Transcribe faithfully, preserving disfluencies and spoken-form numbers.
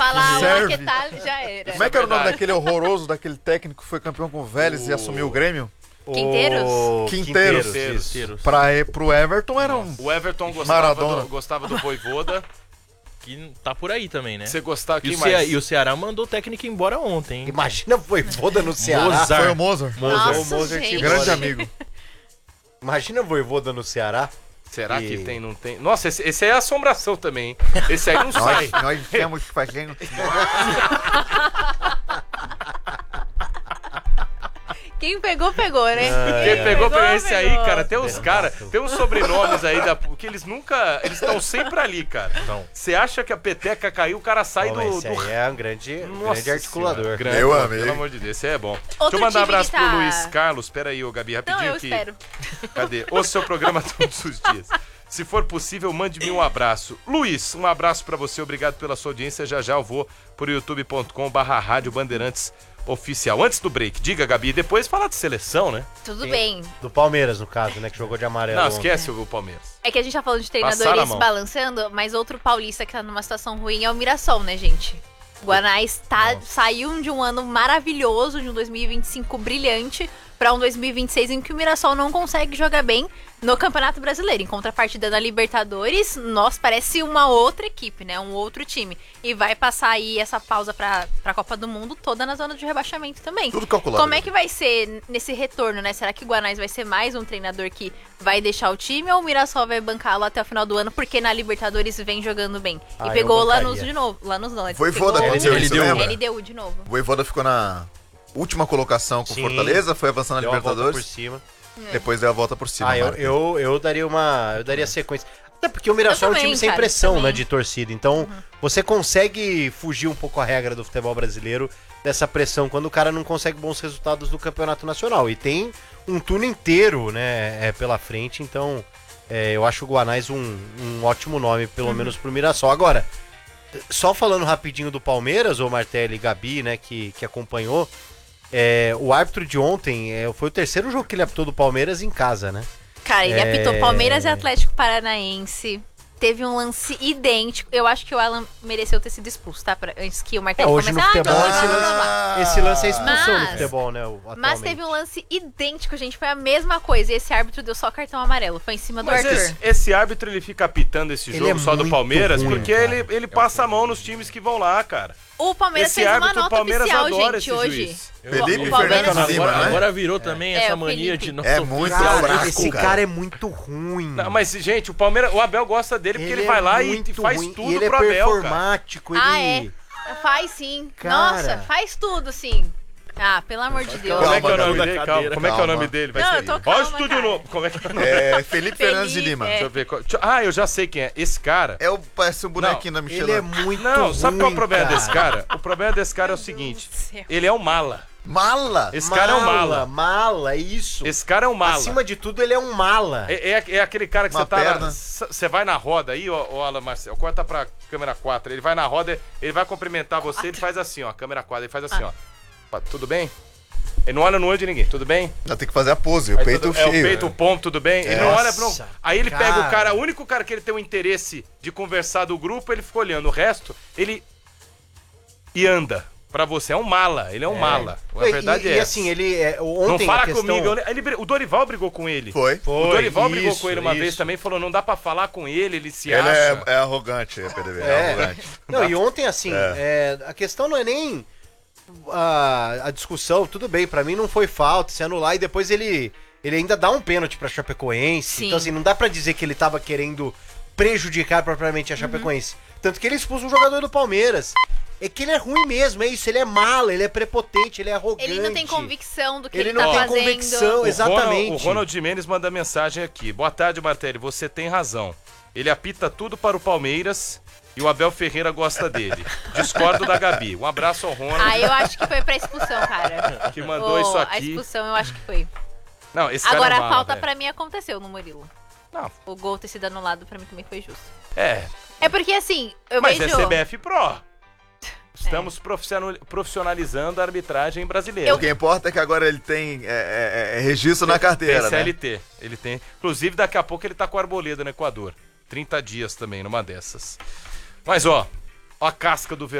falar serve. o que tá, já era. Como é que era o nome daquele horroroso, daquele técnico que foi campeão com o Vélez O- e assumiu o Grêmio? Quinteiros? O... Quinteiros. Quinteiros. Pra, pro Everton era um... O Everton gostava Maradona. do, gostava do Voivoda. Que tá por aí também, né? Você gostava E quem o, Cea- mais? e o Ceará mandou o técnico embora ontem, hein? Imagina Voivoda no Ceará. Mozart. Foi o Mozart. Mozart. Nossa, o Mozart gente. Grande amigo. Imagina Voivoda no Ceará. Será E- que tem, não tem? Nossa, esse, esse aí é assombração também, hein? Esse aí não sai. Nós, nós temos fazendo... Quem pegou, pegou, né? Quem pegou pra esse aí, pegou. cara, tem uns caras, tem uns sobrenomes aí da, que eles nunca, eles estão sempre ali, cara. Então, Você acha que a peteca caiu, o cara sai Bom, do, esse do... aí é um grande, Nossa grande articulador. Senhora, grande, Meu pô, amigo. Pelo amor de Deus, esse aí é bom. Deixa Outro eu mandar um time abraço que tá- pro Luiz Carlos. Pera aí, ô Gabi, Não, rapidinho eu que... espero. Cadê? Ouça seu programa todos os dias. Se for possível, mande-me um abraço. Luiz, um abraço pra você, obrigado pela sua audiência. Já já eu vou pro youtube ponto com barra rádio Bandeirantes Oficial. Antes do break, diga, Gabi, depois falar de seleção, né? Tudo bem. Do Palmeiras, no caso, né? Que jogou de amarelo. Não, ontem. esquece o Palmeiras. É que a gente tá falando de Passaram a treinadores mão. balançando, mas outro paulista que tá numa situação ruim é o Mirassol, né, gente? O Guanais tá, saiu de um ano maravilhoso, de um dois mil e vinte e cinco brilhante, pra um dois mil e vinte e seis em que o Mirassol não consegue jogar bem no Campeonato Brasileiro. Em contrapartida na Libertadores, nós parece uma outra equipe, né? Um outro time. E vai passar aí essa pausa pra, pra Copa do Mundo toda na zona de rebaixamento também. Tudo calculado. Como é que vai ser nesse retorno, né? Será que o Guanais vai ser mais um treinador que vai deixar o time ou o Mirassol vai bancá-lo até o final do ano porque na Libertadores vem jogando bem? Ah, e eu pegou o bancaria. Lanús de novo. Lanús não, Foi pegou foda, o aconteceu isso, lembra? L D U de novo. O Voivoda ficou na última colocação com o Sim. Fortaleza, foi avançando na Deu uma volta por Libertadores, cima. depois deu a volta por cima. Ah, eu, Marco. eu, eu daria uma. Eu daria sequência. Até porque o Mirassol Eu é um time também, sem cara, pressão, também. né, de torcida. Então, você consegue fugir um pouco a regra do futebol brasileiro dessa pressão quando o cara não consegue bons resultados no Campeonato Nacional. E tem um turno inteiro, né, é, pela frente. Então, é, eu acho o Guanais um, um ótimo nome, pelo Uhum. menos pro Mirassol. Agora, só falando rapidinho do Palmeiras, o Martelli e Gabi, né, que, que acompanhou, é, o árbitro de ontem é, foi o terceiro jogo que ele apitou do Palmeiras em casa, né? Cara, ele É. apitou Palmeiras e Atlético Paranaense. Teve um lance idêntico. Eu acho que o Alan mereceu ter sido expulso, tá? Pra- antes que o É, Martelo hoje no comece. futebol Ah, esse blá, blá, blá, blá. lance, esse lance é expulsão no Mas- futebol, né? o- Mas atualmente. teve um lance idêntico, gente. Foi a mesma coisa. E esse árbitro deu só cartão amarelo. Foi em cima do Mas Arthur. esse, esse árbitro, ele fica apitando esse Ele jogo é só do muito Palmeiras, ruim, porque cara. ele, ele passa a mão nos times que vão lá, cara. O Palmeiras Esse fez uma árbitro, o nota Palmeiras oficial, adora gente, esse hoje. juiz. Felipe O Palmeiras- Fernandes Lima, agora, né? agora virou também É, essa o mania Felipe. de nosso É muito oficial. fraco, esse cara. cara é muito ruim. Não, mas, gente, o Palmeiras, o Abel gosta dele porque ele, vai é lá e muito faz ruim. tudo e ele pro é Abel, cara. performático, Ah, ele... é? Faz sim. Cara. Nossa, faz tudo sim. Ah, pelo amor de Deus. Como é que é o Calma, nome Gabi. dele? Cadeira. Calma, como é que é o Calma. nome dele? Vai Não, ser. eu tô Ó, o calma, estúdio cara. novo. Como é que é o nome? É, Felipe Fernandes de Felipe, Lima. é. Deixa eu ver. qual- deixa- Ah, eu já sei quem é. Esse cara. É o, parece um bonequinho da Michelin. Ele é muito Não, sabe qual é o ruim, problema cara. desse cara? O problema desse cara é o seguinte: do céu. ele é um mala. Mala! Esse cara é um mala. Mala, é isso. Esse cara é um mala. Acima de tudo, ele é um mala. É, é, é aquele cara que Uma você tá. perna. Você vai na roda aí, ó, ó Alan Marcel. Corta pra câmera quatro. Ele vai na roda, ele vai cumprimentar você, ele faz assim, ó. Câmera quatro, ele faz assim, ó. Pá, tudo bem? Ele não olha no olho de ninguém, tudo bem? Já tem que fazer a pose, o Aí peito tudo- cheio. É o peito, né? o ponto, tudo bem? Ele não olha pro. Nossa, Aí ele pega cara. o cara, o único cara que ele tem um interesse de conversar do grupo, ele fica olhando. O resto, ele. E anda. Pra você, é um mala. Ele é um mala. A E- verdade e, é e essa. assim, ele... É, Não ontem fala a questão... comigo. eu- ele bri- o Dorival brigou com ele. Foi. O Dorival brigou isso, com ele uma isso. vez também, falou, não dá pra falar com ele, ele se Ele acha. é, é arrogante, é, P D V, é, É. arrogante. Não, e ontem, assim, É. é, a questão não é nem a, a discussão, tudo bem, pra mim não foi falta, se anular, e depois ele, ele ainda dá um pênalti pra Chapecoense. Sim. Então, assim, não dá pra dizer que ele tava querendo prejudicar propriamente a Chapecoense. Tanto que ele expulsa um jogador do Palmeiras. É que ele é ruim mesmo, é isso, ele é mala, ele é prepotente, ele é arrogante. Ele não tem convicção do que Ele ele, não tá tem fazendo. convicção, O exatamente. Ronald, o Ronald Gimenez manda mensagem aqui. Boa tarde, Martelli. Você tem razão. Ele apita tudo para o Palmeiras e o Abel Ferreira gosta dele. Discordo da Gabi. Um abraço ao Ronald, Ah, eu acho que foi pra expulsão, cara. que mandou Ô, isso A aqui. expulsão eu acho que foi. Não, esse cara Agora é a mala, falta velho. pra mim aconteceu no Murilo. Não, O gol ter sido anulado pra mim também foi justo. é. É porque assim, eu Mas vejo... é C B F Pro. Estamos profissional- profissionalizando a arbitragem brasileira. O que importa é que agora ele tem é, é, é, registro na carteira, Tem né? C L T. Ele tem. Inclusive, daqui a pouco ele tá com a Arboleda no Equador. trinta dias também, numa dessas. Mas, ó, ó a casca do